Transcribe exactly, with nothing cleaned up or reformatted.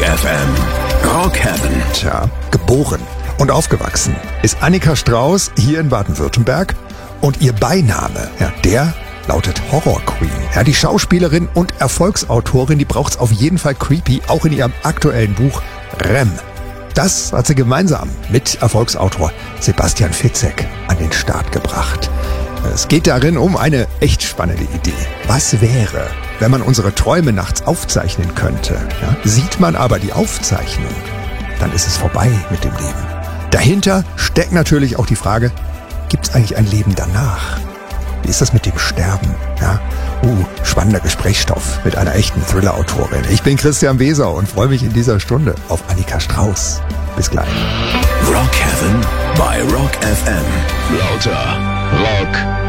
F M. Rock Heaven. Tja, geboren und aufgewachsen ist Annika Strauß hier in Baden-Württemberg. Und ihr Beiname, ja, der lautet Horror Queen. Ja, die Schauspielerin und Erfolgsautorin, die braucht's auf jeden Fall creepy, auch in ihrem aktuellen Buch Rem. Das hat sie gemeinsam mit Erfolgsautor Sebastian Fitzek an den Start gebracht. Es geht darin um eine echt spannende Idee. Was wäre, wenn man unsere Träume nachts aufzeichnen könnte? Ja, sieht man aber die Aufzeichnung, dann ist es vorbei mit dem Leben. Dahinter steckt natürlich auch die Frage, gibt es eigentlich ein Leben danach? Wie ist das mit dem Sterben? Ja, uh, spannender Gesprächsstoff mit einer echten Thriller-Autorin. Ich bin Christian Weser und freue mich in dieser Stunde auf Annika Strauß. Bis gleich. Rock Heaven bei Rock F M. Lauter Rock